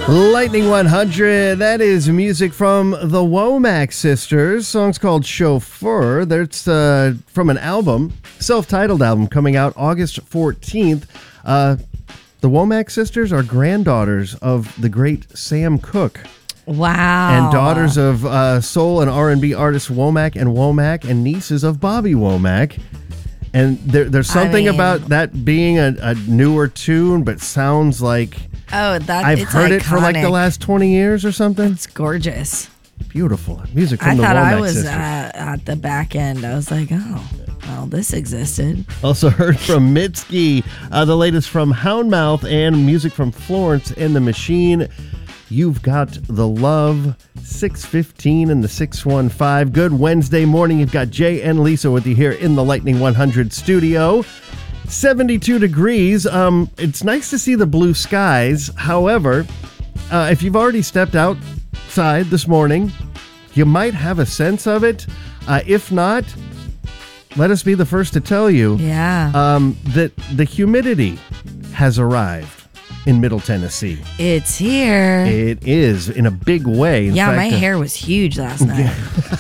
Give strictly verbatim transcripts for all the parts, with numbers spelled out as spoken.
Lightning one hundred, that is music from the Womack sisters. Song's called Chauffeur. That's uh, from an album, self-titled album, coming out August fourteenth. Uh, the Womack sisters are granddaughters of the great Sam Cooke. Wow. And daughters of uh, soul and R and B artists Womack and Womack, and nieces of Bobby Womack. And there, there's something I mean, about that being a, a newer tune, but sounds like... Oh, that I've it's heard iconic. it for like the last twenty years or something. It's gorgeous. Beautiful music from I the thought Womack I was sisters. uh, at the back end. I was like, oh, well, this existed. Also heard from Mitski, uh, the latest from Houndmouth, and music from Florence and the Machine. You've Got the Love, six fifteen and the six one five. Good Wednesday morning. You've got Jay and Lisa with you here in the Lightning one hundred studio. seventy-two degrees. Um, it's nice to see the blue skies. However, uh, if you've already stepped outside this morning, you might have a sense of it. Uh, if not, let us be the first to tell you Yeah. um, that the humidity has arrived in Middle Tennessee. It's here. It is in a big way. In yeah, fact, my uh, hair was huge last night.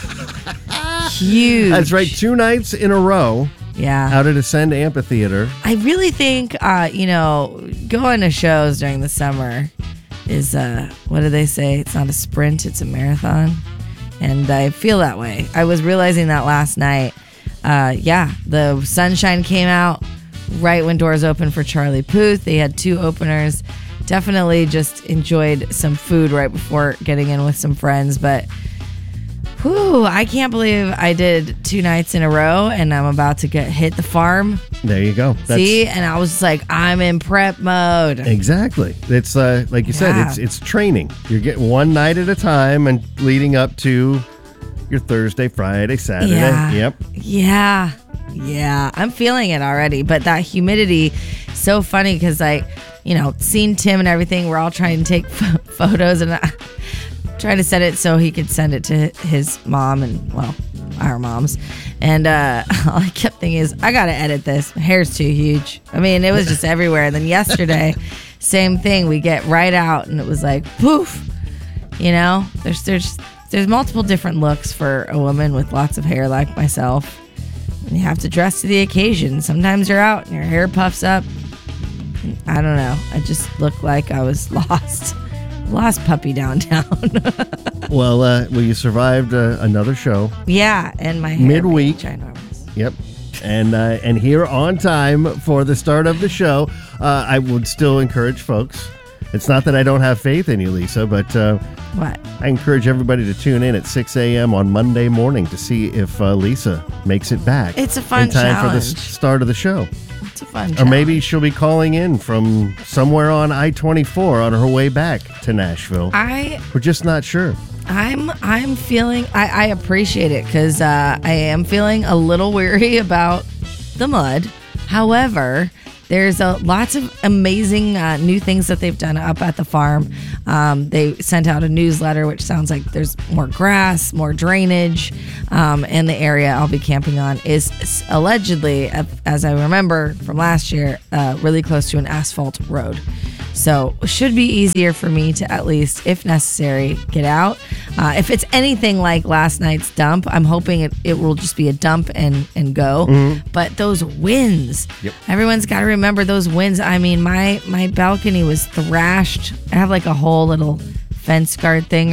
Huge. That's right. Two nights in a row Yeah. out at Ascend Amphitheater. I really think, uh, you know, going to shows during the summer is, uh, what do they say? It's not a sprint, it's a marathon. And I feel that way. I was realizing that last night. Uh, yeah, the sunshine came out right when doors opened for Charlie Puth. They had two openers. Definitely just enjoyed some food right before getting in with some friends. But whew, I can't believe I did two nights in a row and I'm about to get hit the farm. There you go. That's, See? And I was just like, I'm in prep mode. Exactly. It's uh, like you said, Yeah. it's it's training. You're getting one night at a time and leading up to your Thursday, Friday, Saturday. Yeah. Yep. Yeah. Yeah. I'm feeling it already. But that humidity, so funny because, like, you know, seeing Tim and everything, we're all trying to take f- photos and I, trying to set it so he could send it to his mom and, well, our moms. And uh, all I kept thinking is, I got to edit this. My hair's too huge. I mean, it was just everywhere. And then yesterday, same thing. We get right out and it was like, poof. You know, there's there's there's multiple different looks for a woman with lots of hair like myself. And you have to dress to the occasion. Sometimes you're out and your hair puffs up. I don't know. I just looked like I was lost. Lost puppy downtown. Well, uh, well, you survived uh, another show. Yeah, and my hair Midweek. being ginormous. Yep. And uh, and here on time for the start of the show. Uh, I would still encourage folks. It's not that I don't have faith in you, Lisa, but uh, What? I encourage everybody to tune in at six a.m. on Monday morning to see if uh, Lisa makes it back. It's a fun in time for the challenge. s- start of the show. It's a fun Or maybe she'll be calling in from somewhere on I twenty-four on her way back to Nashville. I We're just not sure. I'm I'm feeling I, I appreciate it because uh, I am feeling a little weary about the mud. However, there's a, lots of amazing uh, new things that they've done up at the farm. Um, they sent out a newsletter, which sounds like there's more grass, more drainage, um, and the area I'll be camping on is allegedly, as I remember from last year, uh, really close to an asphalt road. So it should be easier for me to at least, if necessary, get out. Uh, if it's anything like last night's dump, I'm hoping it, it will just be a dump and, and go. Mm-hmm. But those winds, Yep. everyone's got to remember those winds. I mean, my, my balcony was thrashed. I have like a whole little fence guard thing